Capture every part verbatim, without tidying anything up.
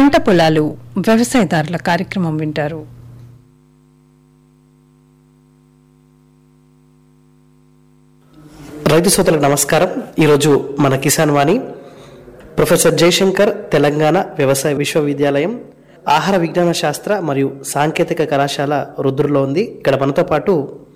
పంట పొలాలు వ్యవసాయదారుల కార్యక్రమం వింటారు. రైతు సోదరులకు నమస్కారం. ఈరోజు మన కిసాన్ వాణి ప్రొఫెసర్ జయశంకర్ తెలంగాణ వ్యవసాయ విశ్వవిద్యాలయం ఆహార విజ్ఞాన శాస్త్ర మరియు సాంకేతిక కళాశాల రుద్రులో ఉంది. ఇక్కడ మనతో పాటు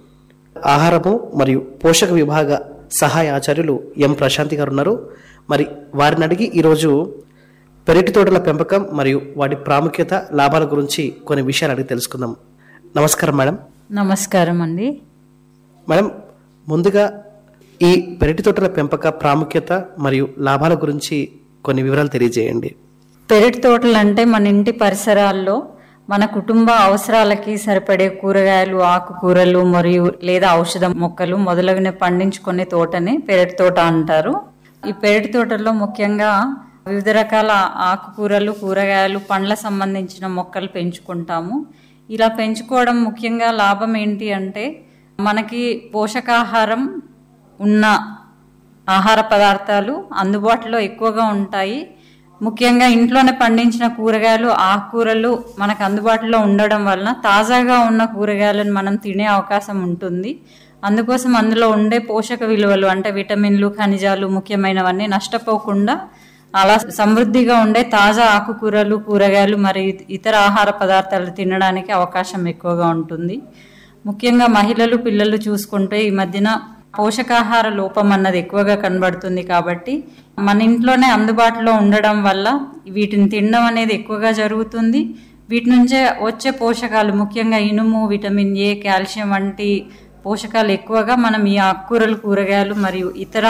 ఆహారము మరియు పోషక విభాగ సహాయ ఆచార్యులు ఎం ప్రశాంతి గారు ఉన్నారు. మరి వారిని అడిగి ఈరోజు పెరటి తోటల పెంపకం మరియు వాటి ప్రాముఖ్యత, లాభాల గురించి కొన్ని విషయాలు అడిగి తెలుసుకుందాం. నమస్కారం మేడం. నమస్కారం అండి. మేడం, ముందుగా ఈ పెరటి తోటల పెంపక ప్రాముఖ్యత మరియు లాభాల గురించి కొన్ని వివరాలు తెలియజేయండి. పెరటి తోటలు అంటే మన ఇంటి పరిసరాల్లో మన కుటుంబ అవసరాలకి సరిపడే కూరగాయలు, ఆకుకూరలు మరియు లేదా ఔషధ మొక్కలు మొదలగునవి పండించుకునే తోటని పెరటి తోట అంటారు. ఈ పెరటి తోటల్లో ముఖ్యంగా వివిధ రకాల ఆకుకూరలు, కూరగాయలు, పండ్ల సంబంధించిన మొక్కలు పెంచుకుంటాము. ఇలా పెంచుకోవడం ముఖ్యంగా లాభం ఏంటి అంటే మనకి పోషకాహారం ఉన్న ఆహార పదార్థాలు అందుబాటులో ఎక్కువగా ఉంటాయి. ముఖ్యంగా ఇంట్లోనే పండించిన కూరగాయలు, ఆకుకూరలు మనకు అందుబాటులో ఉండడం వలన తాజాగా ఉన్న కూరగాయలను మనం తినే అవకాశం ఉంటుంది. అందుకోసం అందులో ఉండే పోషక విలువలు అంటే విటమిన్లు, ఖనిజాలు ముఖ్యమైనవన్నీ నష్టపోకుండా అలా సమృద్ధిగా ఉండే తాజా ఆకుకూరలు, కూరగాయలు మరియు ఇతర ఆహార పదార్థాలు తినడానికి అవకాశం ఎక్కువగా ఉంటుంది. ముఖ్యంగా మహిళలు, పిల్లలు చూసుకుంటే ఈ మధ్యన పోషకాహార లోపం అన్నది ఎక్కువగా కనబడుతుంది. కాబట్టి మన ఇంట్లోనే అందుబాటులో ఉండడం వల్ల వీటిని తినడం అనేది ఎక్కువగా జరుగుతుంది. వీటి నుంచే వచ్చే పోషకాలు ముఖ్యంగా ఇనుము, విటమిన్ ఏ, కాల్షియం వంటి పోషకాలు ఎక్కువగా మనం ఈ ఆకుకూరలు, కూరగాయలు మరియు ఇతర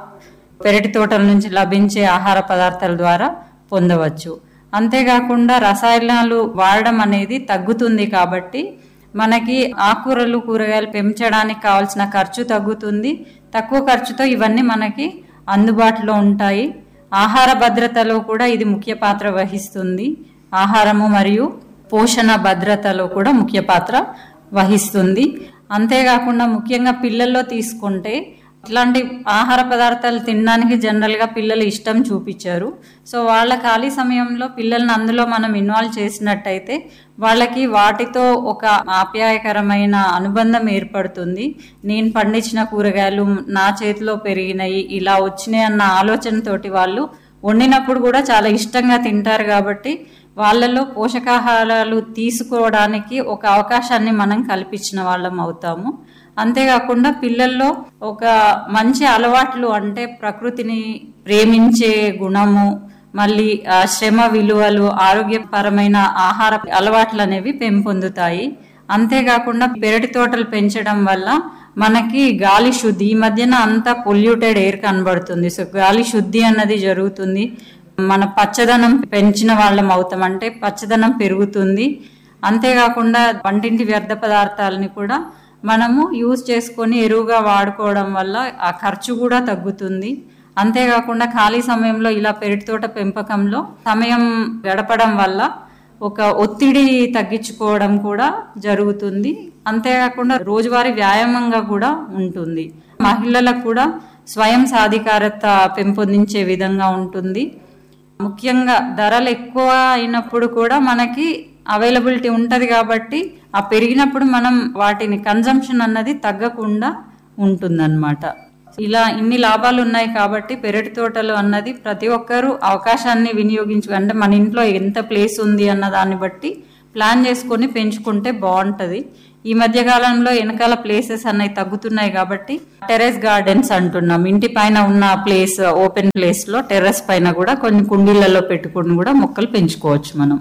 పెరటి తోటల నుంచి లభించే ఆహార పదార్థాల ద్వారా పొందవచ్చు. అంతేకాకుండా రసాయనాలు వాడడం అనేది తగ్గుతుంది. కాబట్టి మనకి ఆకుకూరలు, కూరగాయలు పెంచడానికి కావాల్సిన ఖర్చు తగ్గుతుంది. తక్కువ ఖర్చుతో ఇవన్నీ మనకి అందుబాటులో ఉంటాయి. ఆహార భద్రతలో కూడా ఇది ముఖ్య పాత్ర వహిస్తుంది. ఆహారము మరియు పోషణ భద్రతలో కూడా ముఖ్య పాత్ర వహిస్తుంది. అంతేకాకుండా ముఖ్యంగా పిల్లల్లో తీసుకుంటే ఇట్లాంటి ఆహార పదార్థాలు తినడానికి జనరల్గా పిల్లలు ఇష్టం చూపించారు. సో వాళ్ళ ఖాళీ సమయంలో పిల్లల్ని అందులో మనం ఇన్వాల్వ్ చేసినట్టయితే వాళ్ళకి వాటితో ఒక ఆప్యాయకరమైన అనుబంధం ఏర్పడుతుంది. నేను పండించిన కూరగాయలు నా చేతిలో పెరిగినాయి, ఇలా వచ్చినాయి అన్న ఆలోచనతోటి వాళ్ళు వండినప్పుడు కూడా చాలా ఇష్టంగా తింటారు. కాబట్టి వాళ్ళలో పోషకాహారాలు తీసుకోవడానికి ఒక అవకాశాన్ని మనం కల్పించిన వాళ్ళం అవుతాము. అంతేకాకుండా పిల్లల్లో ఒక మంచి అలవాట్లు అంటే ప్రకృతిని ప్రేమించే గుణము, మళ్ళీ శ్రమ విలువలు, ఆరోగ్యపరమైన ఆహార అలవాట్లు అనేవి పెంపొందుతాయి. అంతేకాకుండా పెరటి తోటలు పెంచడం వల్ల మనకి గాలి శుద్ధి, ఈ మధ్యన అంతా పొల్యూటెడ్ ఎయిర్ కనబడుతుంది. సో గాలి శుద్ధి అన్నది జరుగుతుంది. మన పచ్చదనం పెంచిన వాళ్ళం అవుతాం, అంటే పచ్చదనం పెరుగుతుంది. అంతేకాకుండా వంటింటి వ్యర్థ పదార్థాలని కూడా మనము యూజ్ చేసుకొని ఎరువుగా వాడుకోవడం వల్ల ఆ ఖర్చు కూడా తగ్గుతుంది. అంతేకాకుండా ఖాళీ సమయంలో ఇలా పెరటి తోట పెంపకంలో సమయం గడపడం వల్ల ఒక ఒత్తిడి తగ్గించుకోవడం కూడా జరుగుతుంది. అంతేకాకుండా రోజువారీ వ్యాయామంగా కూడా ఉంటుంది. మహిళలకు కూడా స్వయం సాధికారత పెంపొందించే విధంగా ఉంటుంది. ముఖ్యంగా ధరలు ఎక్కువ అయినప్పుడు కూడా మనకి అవైలబిలిటీ ఉంటుంది. కాబట్టి ఆ పెరిగినప్పుడు మనం వాటిని కన్జంప్షన్ అన్నది తగ్గకుండా ఉంటుందన్నమాట. ఇలా ఇన్ని లాభాలు ఉన్నాయి. కాబట్టి పెరటి తోటలు అన్నది ప్రతి ఒక్కరూ అవకాశాన్ని వినియోగించు, అంటే మన ఇంట్లో ఎంత ప్లేస్ ఉంది అన్న దాన్ని బట్టి ప్లాన్ చేసుకొని పెంచుకుంటే బాగుంటుంది. ఈ మధ్య కాలంలో వెనకాల ప్లేసెస్ అన్నవి తగ్గుతున్నాయి. కాబట్టి టెర్రస్ గార్డెన్స్ అంటున్నాం. ఇంటి పైన ఉన్న ప్లేస్, ఓపెన్ ప్లేస్ లో టెర్రస్ పైన కూడా కొన్ని కుండీలలో పెట్టుకుని కూడా మొక్కలు పెంచుకోవచ్చు మనం.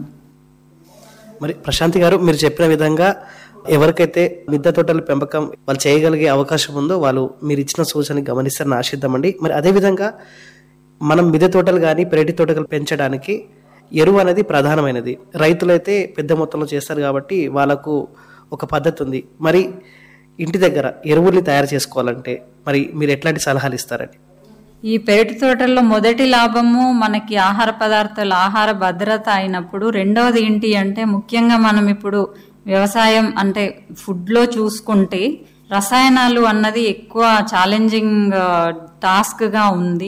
మరి ప్రశాంతి గారు, మీరు చెప్పిన విధంగా ఎవరికైతే మిద్దె తోటల పెంపకం వాళ్ళు చేయగలిగే అవకాశం ఉందో వాళ్ళు మీరు ఇచ్చిన సూచనని గమనిస్తారని ఆశిద్దామండి. మరి అదేవిధంగా మనం మిద్దె తోటలు కానీ పెరటి తోటలు పెంచడానికి ఎరువు అనేది ప్రధానమైనది. రైతులైతే పెద్ద మొత్తంలో చేస్తారు కాబట్టి వాళ్ళకు ఒక పద్ధతి ఉంది. మరి ఇంటి దగ్గర ఎరువుల్ని తయారు చేసుకోవాలంటే మరి మీరు ఎట్లాంటి సలహాలు ఇస్తారండి? ఈ పెరటి తోటల్లో మొదటి లాభము మనకి ఆహార పదార్థాలు, ఆహార భద్రత అయినప్పుడు, రెండవది ఏంటి అంటే ముఖ్యంగా మనం ఇప్పుడు వ్యవసాయం అంటే ఫుడ్లో చూసుకుంటే రసాయనాలు అన్నది ఎక్కువ ఛాలెంజింగ్ టాస్క్గా ఉంది.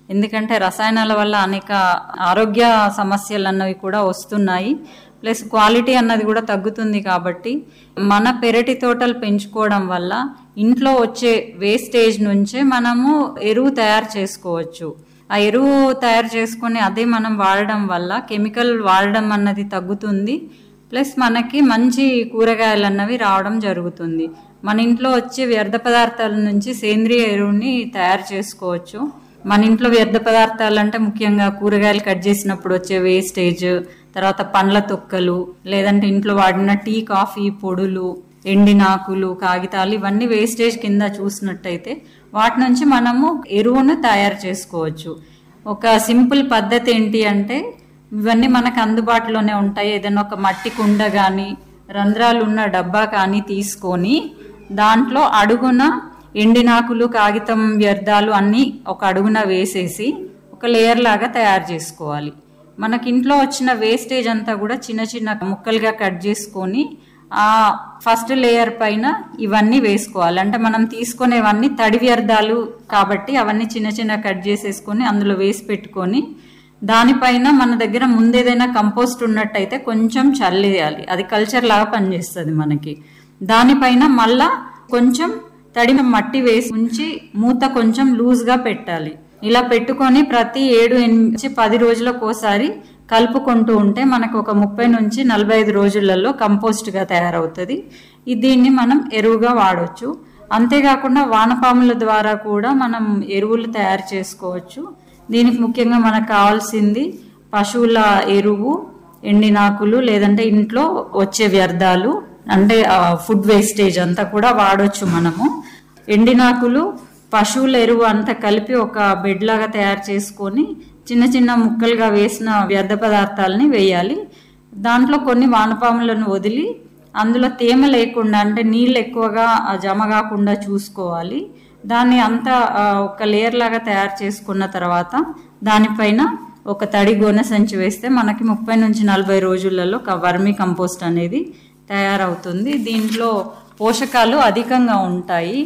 ఎందుకంటే రసాయనాల వల్ల అనేక ఆరోగ్య సమస్యలు అన్నవి కూడా వస్తున్నాయి. ప్లస్ క్వాలిటీ అన్నది కూడా తగ్గుతుంది. కాబట్టి మన పెరటి తోటలు పెంచుకోవడం వల్ల ఇంట్లో వచ్చే వేస్టేజ్ నుంచే మనము ఎరువు తయారు చేసుకోవచ్చు. ఆ ఎరువు తయారు చేసుకుని అదే మనం వాడడం వల్ల కెమికల్ వాడడం అన్నది తగ్గుతుంది. ప్లస్ మనకి మంచి కూరగాయలు అన్నవి రావడం జరుగుతుంది. మన ఇంట్లో వచ్చే వ్యర్థ పదార్థాల నుంచి సేంద్రియ ఎరువుని తయారు చేసుకోవచ్చు. మన ఇంట్లో వ్యర్థ పదార్థాలు అంటే ముఖ్యంగా కూరగాయలు కట్ చేసినప్పుడు వచ్చే వేస్టేజ్, తర్వాత పండ్ల తొక్కలు, లేదంటే ఇంట్లో వాడిన టీ కాఫీ పొడులు, ఎండినాకులు, కాగితాలు, ఇవన్నీ వేస్టేజ్ కింద చూసినట్టయితే వాటి నుంచి మనము ఎరువును తయారు చేసుకోవచ్చు. ఒక సింపుల్ పద్ధతి ఏంటి అంటే ఇవన్నీ మనకు అందుబాటులోనే ఉంటాయి. ఏదైనా ఒక మట్టి కుండ కానీ రంధ్రాలు ఉన్న డబ్బా కానీ తీసుకొని దాంట్లో అడుగున ఎండినాకులు, కాగితం వ్యర్థాలు అన్నీ ఒక అడుగున వేసేసి ఒక లేయర్ లాగా తయారు చేసుకోవాలి. మనకి ఇంట్లో వచ్చిన వేస్టేజ్ అంతా కూడా చిన్న చిన్న ముక్కలుగా కట్ చేసుకొని ఆ ఫస్ట్ లేయర్ పైన ఇవన్నీ వేసుకోవాలి. అంటే మనం తీసుకునేవన్నీ తడి వ్యర్థాలు కాబట్టి అవన్నీ చిన్న చిన్న కట్ చేసేసుకొని అందులో వేసి పెట్టుకొని దానిపైన మన దగ్గర ముందేదైనా కంపోస్ట్ ఉన్నట్టయితే కొంచెం చల్లేయాలి. అది కల్చర్ లాగా పనిచేస్తుంది మనకి. దానిపైన మళ్ళా కొంచెం తడిన మట్టి వేసి ఉంచి మూత కొంచెం లూజ్గా పెట్టాలి. ఇలా పెట్టుకొని ప్రతి ఏడు నుంచి పది రోజులకు ఒకసారి కలుపుకుంటూ ఉంటే మనకు ఒక ముప్పై నుంచి నలభై ఐదు రోజులలో కంపోస్ట్ గా తయారవుతుంది. దీన్ని మనం ఎరువుగా వాడవచ్చు. అంతేకాకుండా వానపాముల ద్వారా కూడా మనం ఎరువులు తయారు చేసుకోవచ్చు. దీనికి ముఖ్యంగా మనకు కావాల్సింది పశువుల ఎరువు, ఎండినాకులు, లేదంటే ఇంట్లో వచ్చే వ్యర్థాలు అంటే ఫుడ్ వేస్టేజ్ అంతా కూడా వాడొచ్చు మనము. ఎండినాకులు, పశువుల ఎరువు అంతా కలిపి ఒక బెడ్ లాగా తయారు చేసుకొని చిన్న చిన్న ముక్కలుగా వేసిన వ్యర్థ పదార్థాలని వేయాలి. దాంట్లో కొన్ని వానపాములను వదిలి అందులో తేమ లేకుండా అంటే నీళ్ళు ఎక్కువగా జమ కాకుండా చూసుకోవాలి. దాన్ని అంతా ఒక లేయర్ లాగా తయారు చేసుకున్న తర్వాత దానిపైన ఒక తడి గోనె సంచి వేస్తే మనకి ముప్పై నుంచి నలభై రోజులలో వర్మీ కంపోస్ట్ అనేది తయారవుతుంది. దీంట్లో పోషకాలు అధికంగా ఉంటాయి.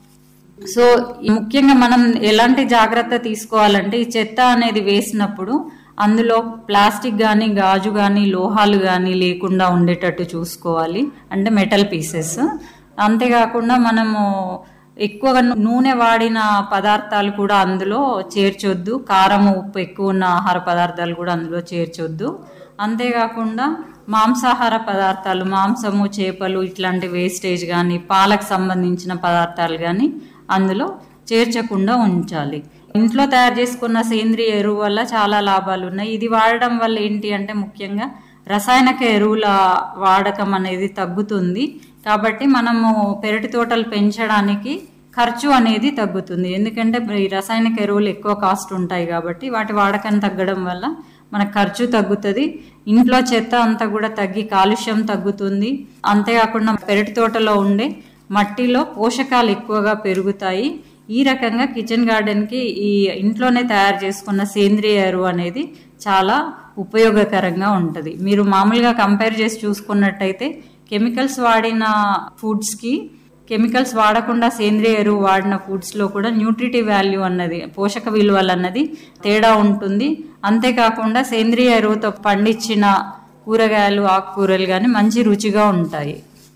సో ముఖ్యంగా మనం ఎలాంటి జాగ్రత్త తీసుకోవాలంటే ఈ చెత్త అనేది వేసినప్పుడు అందులో ప్లాస్టిక్ కానీ గాజు కానీ లోహాలు కానీ లేకుండా ఉండేటట్టు చూసుకోవాలి, అంటే మెటల్ పీసెస్. అంతేకాకుండా మనము ఎక్కువగా నూనె వాడిన పదార్థాలు కూడా అందులో చేర్చొద్దు. కారం, ఉప్పు ఎక్కువ ఉన్న ఆహార పదార్థాలు కూడా అందులో చేర్చొద్దు. అంతేకాకుండా మాంసాహార పదార్థాలు, మాంసము, చేపలు ఇట్లాంటి వేస్టేజ్ కానీ పాలకు సంబంధించిన పదార్థాలు కానీ అందులో చేర్చకుండా ఉంచాలి. ఇంట్లో తయారు చేసుకున్న సేంద్రియ ఎరువు వల్ల చాలా లాభాలు ఉన్నాయి. ఇది వాడడం వల్ల ఏంటి అంటే ముఖ్యంగా రసాయనిక ఎరువుల వాడకం అనేది తగ్గుతుంది. కాబట్టి మనము పెరటి తోటలు పెంచడానికి ఖర్చు అనేది తగ్గుతుంది. ఎందుకంటే ఈ రసాయనిక ఎరువులు ఎక్కువ కాస్ట్ ఉంటాయి కాబట్టి వాటి వాడకం తగ్గడం వల్ల మనకు ఖర్చు తగ్గుతుంది. ఇంట్లో చెత్త అంతా కూడా తగ్గి కాలుష్యం తగ్గుతుంది. అంతేకాకుండా పెరటి తోటలో ఉండే మట్టిలో పోషకాలు ఎక్కువగా పెరుగుతాయి. ఈ రకంగా కిచెన్ గార్డెన్కి ఈ ఇంట్లోనే తయారు చేసుకున్న సేంద్రియ ఎరువు అనేది చాలా ఉపయోగకరంగా ఉంటుంది. మీరు మామూలుగా కంపేర్ చేసి చూసుకున్నట్టయితే కెమికల్స్ వాడిన ఫుడ్స్కి కెమికల్స్ వాడకుండా సేంద్రియ ఎరువు వాడిన ఫుడ్స్లో కూడా న్యూట్రిటివ్ వాల్యూ అన్నది, పోషక విలువలు అన్నది తేడా ఉంటుంది. అంతేకాకుండా సేంద్రియ ఎరువుతో పండించిన కూరగాయలు, ఆకుకూరలు కానీ మంచి రుచిగా ఉంటాయి.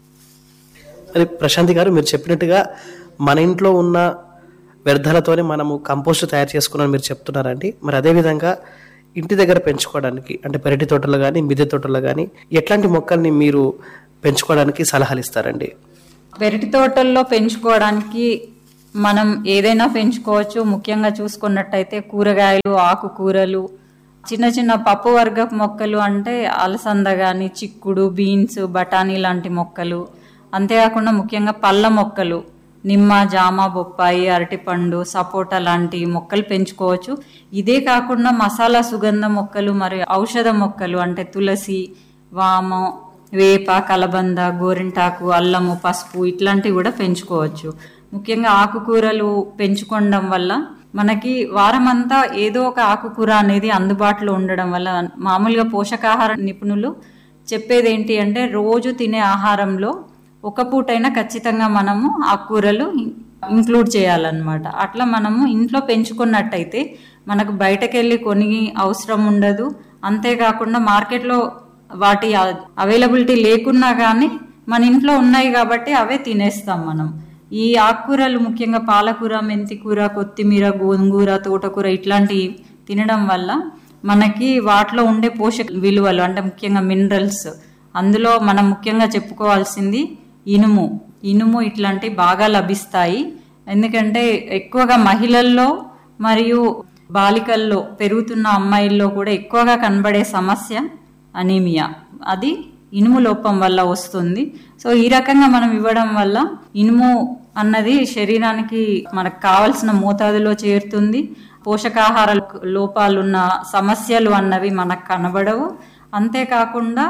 మరి ప్రశాంతి గారు, మీరు చెప్పినట్టుగా మన ఇంట్లో ఉన్న వ్యర్థాలతోనే మనము కంపోస్ట్ తయారు చేసుకున్నామని మీరు చెప్తున్నారండి. మరి అదేవిధంగా ఇంటి దగ్గర పెంచుకోవడానికి అంటే పెరటి తోటలు కానీ మిద్దె తోటలు కానీ ఎట్లాంటి మొక్కల్ని మీరు పెంచుకోవడానికి సలహాలు ఇస్తారండి? పెరటి తోటల్లో పెంచుకోవడానికి మనం ఏదైనా పెంచుకోవచ్చు. ముఖ్యంగా చూసుకున్నట్టయితే కూరగాయలు, ఆకుకూరలు, చిన్న చిన్న పప్పు వర్గపు మొక్కలు అంటే అలసంద కానీ, చిక్కుడు, బీన్స్, బఠానీ లాంటి మొక్కలు. అంతేకాకుండా ముఖ్యంగా పళ్ళ మొక్కలు, నిమ్మ, జామ, బొప్పాయి, అరటిపండు, సపోటా లాంటి మొక్కలు పెంచుకోవచ్చు. ఇదే కాకుండా మసాలా సుగంధ మొక్కలు మరియు ఔషధ మొక్కలు అంటే తులసి, వాము, వేప, కలబంద, గోరింటాకు, అల్లము, పసుపు ఇట్లాంటివి కూడా పెంచుకోవచ్చు. ముఖ్యంగా ఆకుకూరలు పెంచుకోవడం వల్ల మనకి వారమంతా ఏదో ఒక ఆకుకూర అనేది అందుబాటులో ఉండడం వల్ల మామూలుగా పోషకాహార నిపుణులు చెప్పేది ఏంటి అంటే రోజు తినే ఆహారంలో ఒక పూటైనా ఖచ్చితంగా మనము ఆకుకూరలు ఇంక్లూడ్ చేయాలన్నమాట. అట్లా మనము ఇంట్లో పెంచుకున్నట్టయితే మనకు బయటకెళ్ళి కొని అవసరం ఉండదు. అంతేకాకుండా మార్కెట్లో వాటి అవైలబిలిటీ లేకున్నా కానీ మన ఇంట్లో ఉన్నాయి కాబట్టి అవే తినేస్తాం మనం. ఈ ఆకుకూరలు ముఖ్యంగా పాలకూర, మెంతికూర, కొత్తిమీర, గోంగూర, తోటకూర ఇట్లాంటివి తినడం వల్ల మనకి వాటిలో ఉండే పోషక విలువలు అంటే ముఖ్యంగా మినరల్స్, అందులో మనం ముఖ్యంగా చెప్పుకోవాల్సింది ఇనుము. ఇనుము ఇట్లాంటివి బాగా లభిస్తాయి. ఎందుకంటే ఎక్కువగా మహిళల్లో మరియు బాలికల్లో పెరుగుతున్న అమ్మాయిల్లో కూడా ఎక్కువగా కనబడే సమస్య అనీమియా. అది ఇనుము లోపం వల్ల వస్తుంది. సో ఈ రకంగా మనం ఇవ్వడం వల్ల ఇనుము అన్నది శరీరానికి మనకు కావలసిన మోతాదులో చేరుతుంది. పోషకాహార లోపాలున్న సమస్యలు అన్నవి మనకు కనబడవు. అంతేకాకుండా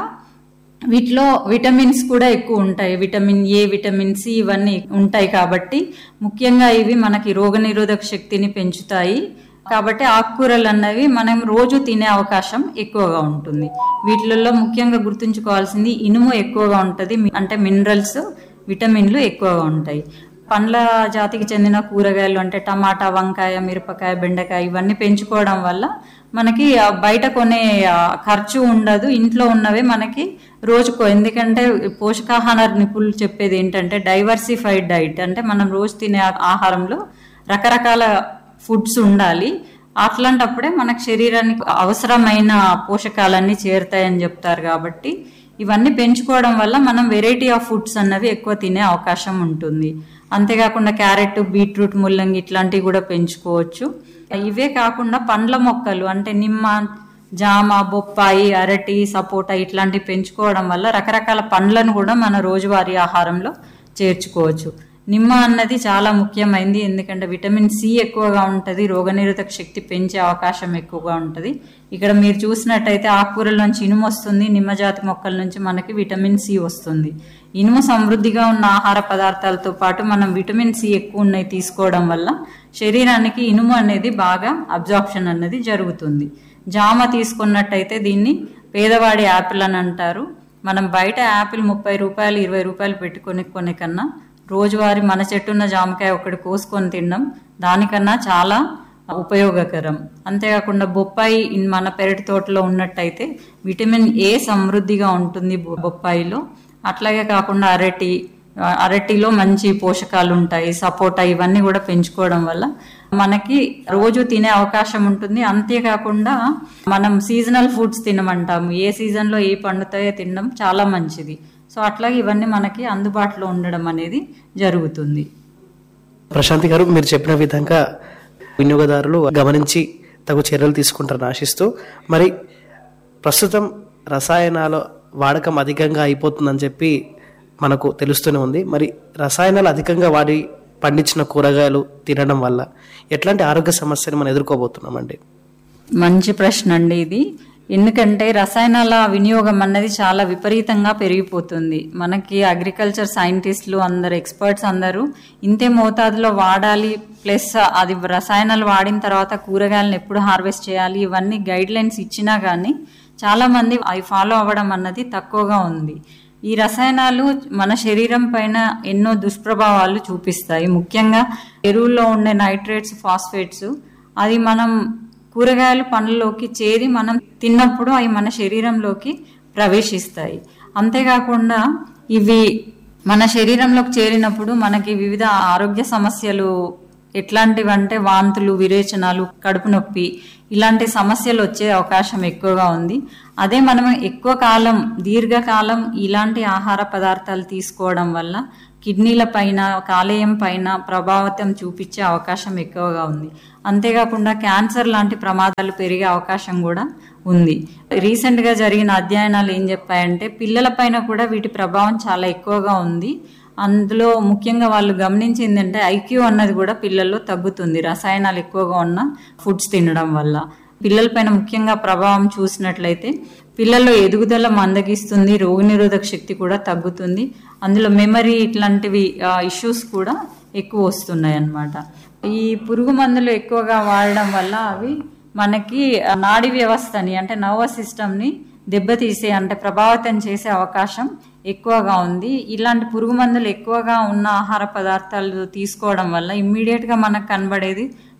వీటిలో విటమిన్స్ కూడా ఎక్కువ ఉంటాయి. విటమిన్ ఏ, విటమిన్ సి ఇవన్నీ ఉంటాయి కాబట్టి ముఖ్యంగా ఇవి మనకి రోగనిరోధక శక్తిని పెంచుతాయి. కాబట్టి ఆకుకూరలు అన్నవి మనం రోజు తినే అవకాశం ఎక్కువగా ఉంటుంది. వీటిలలో ముఖ్యంగా గుర్తుంచుకోవాల్సింది ఇనుము ఎక్కువగా ఉంటుంది, అంటే మినరల్స్, విటమిన్లు ఎక్కువగా ఉంటాయి. పండ్ల జాతికి చెందిన కూరగాయలు అంటే టమాటా, వంకాయ, మిరపకాయ, బెండకాయ ఇవన్నీ పెంచుకోవడం వల్ల మనకి బయట కొనే ఖర్చు ఉండదు. ఇంట్లో ఉన్నవే మనకి రోజుకో, ఎందుకంటే పోషకాహార నిపుణులు చెప్పేది ఏంటంటే డైవర్సిఫైడ్ డైట్, అంటే మనం రోజు తినే ఆహారంలో రకరకాల ఫుడ్స్ ఉండాలి. అట్లాంటప్పుడే మనకు శరీరానికి అవసరమైన పోషకాలన్నీ చేరుతాయని చెప్తారు. కాబట్టి ఇవన్నీ పెంచుకోవడం వల్ల మనం వెరైటీ ఆఫ్ ఫుడ్స్ అన్నవి ఎక్కువ తినే అవకాశం ఉంటుంది. అంతేకాకుండా క్యారెట్, బీట్రూట్, ముల్లంగి ఇట్లాంటివి కూడా పెంచుకోవచ్చు. ఇవే కాకుండా పండ్ల మొక్కలు అంటే నిమ్మ, జామ, బొప్పాయి, అరటి, సపోటా ఇట్లాంటివి పెంచుకోవడం వల్ల రకరకాల పండ్లను కూడా మన రోజువారీ ఆహారంలో చేర్చుకోవచ్చు. నిమ్మ అన్నది చాలా ముఖ్యమైనది, ఎందుకంటే విటమిన్ సి ఎక్కువగా ఉంటుంది, రోగనిరోధక శక్తి పెంచే అవకాశం ఎక్కువగా ఉంటుంది. ఇక్కడ మీరు చూసినట్టయితే ఆకుకూరల నుంచి ఇనుము వస్తుంది, నిమ్మజాతి మొక్కల నుంచి మనకి విటమిన్ సి వస్తుంది. ఇనుము సమృద్ధిగా ఉన్న ఆహార పదార్థాలతో పాటు మనం విటమిన్ సి ఎక్కువ ఉన్నాయి తీసుకోవడం వల్ల శరీరానికి ఇనుము అనేది బాగా అబ్జార్ప్షన్ అనేది జరుగుతుంది. జామ తీసుకున్నట్టయితే దీన్ని పేదవాడి యాపిల్ అని అంటారు. మనం బయట యాపిల్ ముప్పై రూపాయలు ఇరవై రూపాయలు పెట్టుకొని కొనే కన్నా రోజువారీ మన చెట్టున్న జామకాయ ఒకటి కోసుకొని తినడం దానికన్నా చాలా ఉపయోగకరం. అంతేకాకుండా బొప్పాయి మన పెరటి తోటలో ఉన్నట్టయితే విటమిన్ ఏ సమృద్ధిగా ఉంటుంది బొప్పాయిలో. అట్లాగే కాకుండా అరటి అరటిలో మంచి పోషకాలు ఉంటాయి, సపోటా ఇవన్నీ కూడా పెంచుకోవడం వల్ల మనకి రోజు తినే అవకాశం ఉంటుంది. అంతేకాకుండా మనం సీజనల్ ఫుడ్స్ తినమంటాము, ఏ సీజన్లో ఏ పండుతాయో తినడం చాలా మంచిది. సో అట్లాగే ఇవన్నీ మనకి అందుబాటులో ఉండడం అనేది జరుగుతుంది. ప్రశాంతి గారు, మీరు చెప్పిన విధంగా వినియోగదారులు గమనించి తగు చర్యలు తీసుకుంటారని ఆశిస్తూ, మరి ప్రస్తుతం రసాయనాల వాడకం అధికంగా అయిపోతుందని చెప్పి మనకు తెలుస్తూనే ఉంది. మరి రసాయనాలు అధికంగా వాడి పండించిన కూరగాయలు తినడం వల్ల ఎట్లాంటి ఆరోగ్య సమస్యలు మనం ఎదుర్కోబోతున్నామండి? మంచి ప్రశ్న అండి ఇది. ఎందుకంటే రసాయనాల వినియోగం అన్నది చాలా విపరీతంగా పెరిగిపోతుంది. మనకి అగ్రికల్చర్ సైంటిస్టులు అందరు, ఎక్స్పర్ట్స్ అందరూ ఇంతే మోతాదులో వాడాలి, ప్లస్ అది రసాయనాలు వాడిన తర్వాత కూరగాయలను ఎప్పుడు హార్వెస్ట్ చేయాలి, ఇవన్నీ గైడ్ లైన్స్ ఇచ్చినా కానీ చాలా మంది అవి ఫాలో అవ్వడం అన్నది తక్కువగా ఉంది. ఈ రసాయనాలు మన శరీరం పైన ఎన్నో దుష్ప్రభావాలు చూపిస్తాయి. ముఖ్యంగా ఎరువుల్లో ఉండే నైట్రేట్స్, ఫాస్ఫేట్స్ అది మనం కూరగాయలు పండ్లలోకి చేరి మనం తిన్నప్పుడు అవి మన శరీరంలోకి ప్రవేశిస్తాయి. అంతేకాకుండా ఇవి మన శరీరంలోకి చేరినప్పుడు మనకి వివిధ ఆరోగ్య సమస్యలు ఎట్లాంటివంటే వాంతులు, విరేచనాలు, కడుపు నొప్పి ఇలాంటి సమస్యలు వచ్చే అవకాశం ఎక్కువగా ఉంది. అదే మనం ఎక్కువ కాలం, దీర్ఘకాలం ఇలాంటి ఆహార పదార్థాలు తీసుకోవడం వల్ల కిడ్నీల పైన, కాలేయం పైన ప్రభావితం చూపించే అవకాశం ఎక్కువగా ఉంది. అంతేకాకుండా క్యాన్సర్ లాంటి ప్రమాదాలు పెరిగే అవకాశం కూడా ఉంది. రీసెంట్గా జరిగిన అధ్యయనాలు ఏం చెప్పాయంటే పిల్లల పైన కూడా వీటి ప్రభావం చాలా ఎక్కువగా ఉంది. అందులో ముఖ్యంగా వాళ్ళు గమనించింది అంటే ఐక్యూ అన్నది కూడా పిల్లల్లో తగ్గుతుంది రసాయనాలు ఎక్కువగా ఉన్న ఫుడ్స్ తినడం వల్ల. పిల్లల పైన ముఖ్యంగా ప్రభావం చూసినట్లయితే పిల్లల్లో ఎదుగుదల మందగిస్తుంది, రోగనిరోధక శక్తి కూడా తగ్గుతుంది. అందులో మెమరీ ఇట్లాంటివి ఇష్యూస్ కూడా ఎక్కువ వస్తున్నాయి అన్నమాట. ఈ పురుగు మందులు ఎక్కువగా వాడడం వల్ల అవి మనకి నాడీ వ్యవస్థని అంటే నర్వస్ సిస్టమ్ని దెబ్బతీసే అంటే ప్రభావితం చేసే అవకాశం ఎక్కువగా ఉంది. ఇలాంటి పురుగు మందులు ఎక్కువగా ఉన్న ఆహార పదార్థాలు తీసుకోవడం వల్ల ఇమ్మీడియట్గా మనకు కనబడేది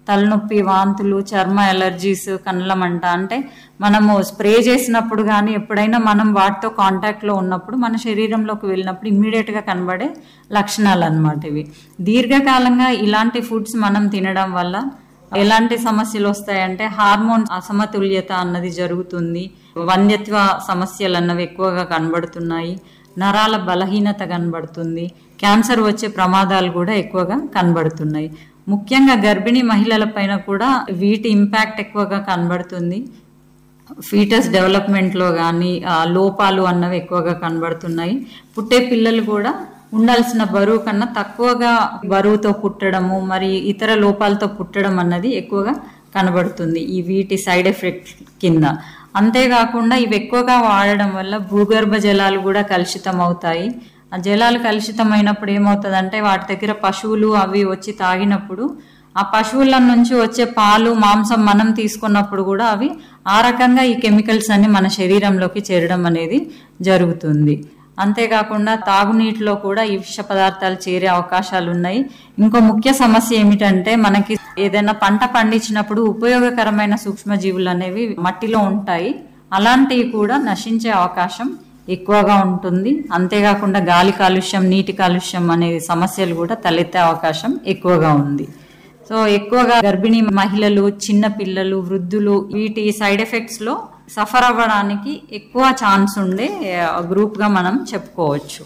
తలనొప్పి, వాంతులు, చర్మ ఎలర్జీస్, కళ్ళ మంట. అంటే మనము స్ప్రే చేసినప్పుడు కానీ ఎప్పుడైనా మనం వాటితో కాంటాక్ట్లో ఉన్నప్పుడు మన శరీరంలోకి వెళ్ళినప్పుడు ఇమ్మీడియట్గా కనబడే లక్షణాలు అన్నమాట ఇవి. దీర్ఘకాలంగా ఇలాంటి ఫుడ్స్ మనం తినడం వల్ల ఎలాంటి సమస్యలు వస్తాయంటే హార్మోన్ అసమతుల్యత అన్నది జరుగుతుంది, వంధ్యత్వ సమస్యలు అన్నవి ఎక్కువగా కనబడుతున్నాయి, నరాల బలహీనత కనబడుతుంది, క్యాన్సర్ వచ్చే ప్రమాదాలు కూడా ఎక్కువగా కనబడుతున్నాయి. ముఖ్యంగా గర్భిణీ మహిళల పైన కూడా వీటి ఇంపాక్ట్ ఎక్కువగా కనబడుతుంది. ఫీటస్ డెవలప్మెంట్లో కానీ లోపాలు అన్నవి ఎక్కువగా కనబడుతున్నాయి. పుట్టే పిల్లలు కూడా ఉండాల్సిన బరువు కన్నా తక్కువగా బరువుతో పుట్టడము, మరి ఇతర లోపాలతో పుట్టడం అన్నది ఎక్కువగా కనబడుతుంది ఈ వీటి సైడ్ ఎఫెక్ట్ కింద. అంతేకాకుండా ఇవి ఎక్కువగా వాడడం వల్ల భూగర్భ జలాలు కూడా కలుషితం అవుతాయి. ఆ జలాలు కలుషితమైనప్పుడు ఏమవుతుందంటే వాటి దగ్గర పశువులు అవి వచ్చి తాగినప్పుడు ఆ పశువుల నుంచి వచ్చే పాలు, మాంసం మనం తీసుకున్నప్పుడు కూడా అవి ఆ రకంగా ఈ కెమికల్స్ అన్ని మన శరీరంలోకి చేరడం అనేది జరుగుతుంది. అంతేకాకుండా తాగునీటిలో కూడా ఈ విష పదార్థాలు చేరే అవకాశాలు ఉన్నాయి. ఇంకో ముఖ్య సమస్య ఏమిటంటే మనకి ఏదైనా పంట పండించినప్పుడు ఉపయోగకరమైన సూక్ష్మజీవులు అనేవి మట్టిలో ఉంటాయి. అలాంటివి కూడా నశించే అవకాశం ఎక్కువగా ఉంటుంది. అంతేకాకుండా గాలి కాలుష్యం, నీటి కాలుష్యం అనే సమస్యలు కూడా తలెత్తే అవకాశం ఎక్కువగా ఉంది. సో ఎక్కువగా గర్భిణీ మహిళలు, చిన్న పిల్లలు, వృద్ధులు వీటి సైడ్ ఎఫెక్ట్స్ లో సఫర్ అవ్వడానికి ఎక్కువ ఛాన్స్ ఉండే గ్రూప్ గా మనం చెప్పుకోవచ్చు.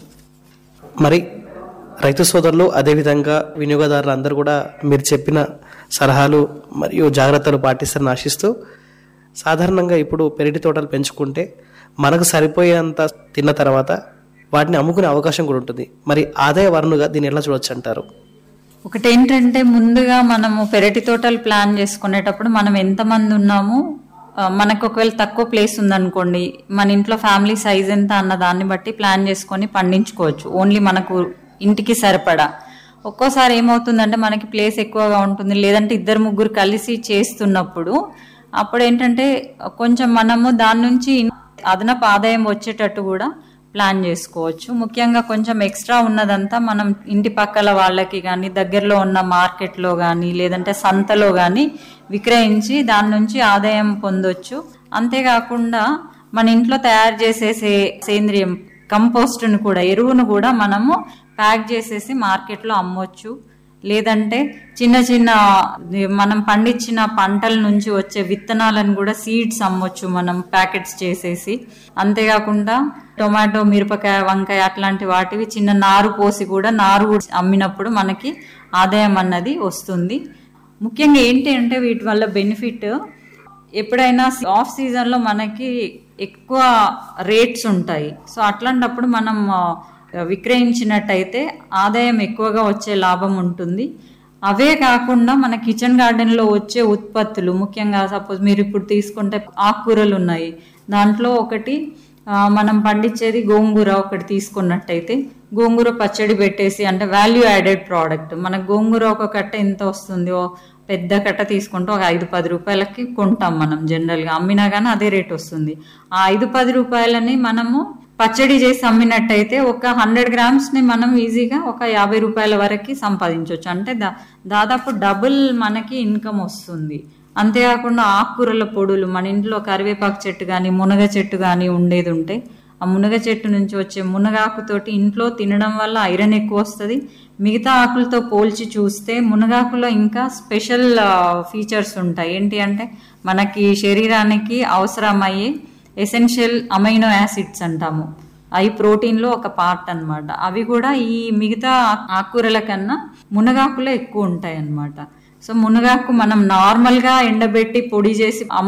మరి రైతు సోదరులు అదేవిధంగా వినియోగదారులు అందరూ కూడా మీరు చెప్పిన సలహాలు మరియు జాగ్రత్తలు పాటిస్తారని ఆశిస్తూ, సాధారణంగా ఇప్పుడు పెరటి తోటలు పెంచుకుంటే మనకు సరిపోయేంత తిన్న తర్వాత వాటిని అమ్ముకునే అవకాశం కూడా ఉంటుంది. మరి ఆదాయ వనరుగా దీన్ని ఎలా చూడొచ్చు అంటారు? ఒకటి ఏంటంటే ముందుగా మనము పెరటి తోటలు ప్లాన్ చేసుకునేటప్పుడు మనం ఎంతమంది ఉన్నాము, మనకు ఒకవేళ తక్కువ ప్లేస్ ఉందనుకోండి, మన ఇంట్లో ఫ్యామిలీ సైజ్ ఎంత అన్న దాన్ని బట్టి ప్లాన్ చేసుకొని పండించుకోవచ్చు. ఓన్లీ మనకు ఇంటికి సరిపడా. ఒక్కోసారి ఏమవుతుందంటే మనకి ప్లేస్ ఎక్కువగా ఉంటుంది, లేదంటే ఇద్దరు ముగ్గురు కలిసి చేస్తున్నప్పుడు అప్పుడు ఏంటంటే కొంచెం మనము దాని నుంచి అదనపు ఆదాయం వచ్చేటట్టు కూడా ప్లాన్ చేసుకోవచ్చు. ముఖ్యంగా కొంచెం ఎక్స్ట్రా ఉన్నదంతా మనం ఇంటి పక్కల వాళ్ళకి కానీ, దగ్గరలో ఉన్న మార్కెట్లో కానీ, లేదంటే సంతలో కానీ విక్రయించి దాని నుంచి ఆదాయం పొందొచ్చు. అంతేకాకుండా మన ఇంట్లో తయారు చేసేసే సేంద్రియం కంపోస్ట్ను కూడా, ఎరువును కూడా మనము ప్యాక్ చేసేసి మార్కెట్లో అమ్మొచ్చు. లేదంటే చిన్న చిన్న మనం పండించిన పంటల నుంచి వచ్చే విత్తనాలను కూడా సీడ్స్ అమ్మొచ్చు మనం ప్యాకెట్స్ చేసేసి. అంతేకాకుండా టొమాటో, మిరపకాయ, వంకాయ అట్లాంటి వాటివి చిన్న నారు పోసి కూడా నారు అమ్మినప్పుడు మనకి ఆదాయం అన్నది వస్తుంది. ముఖ్యంగా ఏంటి అంటే వీటి వల్ల బెనిఫిట్, ఎప్పుడైనా ఆఫ్ సీజన్లో మనకి ఎక్కువ రేట్స్ ఉంటాయి. సో అట్లాంటప్పుడు మనం విక్రయించినట్టయితే ఆదాయం ఎక్కువగా వచ్చే లాభం ఉంటుంది. అవే కాకుండా మన కిచెన్ గార్డెన్లో వచ్చే ఉత్పత్తులు, ముఖ్యంగా సపోజ్ మీరు ఇప్పుడు తీసుకుంటే ఆకుకూరలు ఉన్నాయి, దాంట్లో ఒకటి మనం పండించేది గోంగూర ఒకటి తీసుకున్నట్టయితే గోంగూర పచ్చడి పెట్టేసి, అంటే వాల్యూ యాడెడ్ ప్రోడక్ట్. మనకు గోంగూర ఒక కట్ట ఎంత వస్తుంది, పెద్ద కట్ట తీసుకుంటే ఒక ఐదు పది రూపాయలకి కొంటాం మనం జనరల్గా, అమ్మినా కానీ అదే రేట్ వస్తుంది. ఆ ఐదు పది రూపాయలని మనము పచ్చడి చేసి అమ్మినట్టయితే ఒక హండ్రెడ్ గ్రామ్స్ ని మనం ఈజీగా ఒక యాభై రూపాయల వరకు సంపాదించవచ్చు. అంటే దా దాదాపు డబుల్ మనకి ఇన్కమ్ వస్తుంది. అంతేకాకుండా ఆకుకూరల పొడులు, మన ఇంట్లో కరివేపాకు చెట్టు కానీ మునగ చెట్టు కానీ ఉండేది ఉంటే ఆ మునగ చెట్టు నుంచి వచ్చే మునగాకుతోటి ఇంట్లో తినడం వల్ల ఐరన్ ఎక్కువ వస్తుంది. మిగతా ఆకులతో పోల్చి చూస్తే మునగాకులో ఇంకా స్పెషల్ ఫీచర్స్ ఉంటాయి. ఏంటి అంటే మనకి శరీరానికి అవసరమయ్యే ఎసెన్షియల్ అమైనో యాసిడ్స్ అంటాము, అవి ప్రోటీన్లో ఒక పార్ట్ అన్నమాట. అవి కూడా ఈ మిగతా ఆకుకూరల కన్నా మునగాకులో ఎక్కువ ఉంటాయి అన్నమాట. సో మునగాకు మనం నార్మల్గా ఎండబెట్టి పొడి చేసి